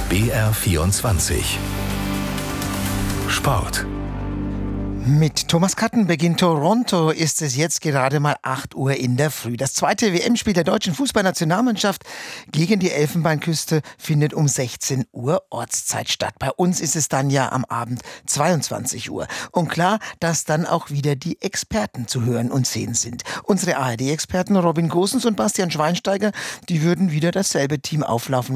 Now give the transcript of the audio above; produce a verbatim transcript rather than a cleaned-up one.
B R vierundzwanzig Sport. Mit Thomas Kattenbeck in Toronto ist es jetzt gerade mal acht Uhr in der Früh. Das zweite W M-Spiel der deutschen Fußballnationalmannschaft gegen die Elfenbeinküste findet um sechzehn Uhr Ortszeit statt. Bei uns ist es dann ja am Abend zweiundzwanzig Uhr. Und klar, dass dann auch wieder die Experten zu hören und sehen sind. Unsere A R D-Experten Robin Gosens und Bastian Schweinsteiger, die würden wieder dasselbe Team auflaufen